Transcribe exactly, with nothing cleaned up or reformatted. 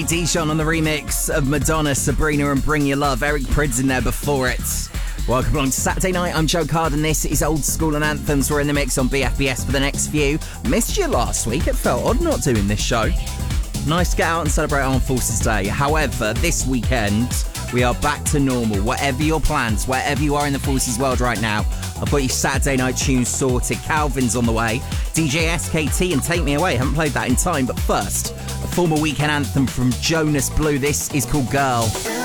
Dijon on the remix of Madonna, Sabrina and Bring Your Love. Eric Prydz in there before it. Welcome along to Saturday night. I'm Joe Carden. This is Old School and Anthems. We're in the mix on B F B S for the next few. Missed you last week. It felt odd not doing this show. Nice to get out and celebrate Armed Forces Day. However, this weekend, we are back to normal. Whatever your plans, wherever you are in the Forces world right now, I've got your Saturday night tunes sorted. Calvin's on the way. D J S K T and Take Me Away. Haven't played that in time, but first, a former weekend anthem from Jonas Blue. This is called Girl.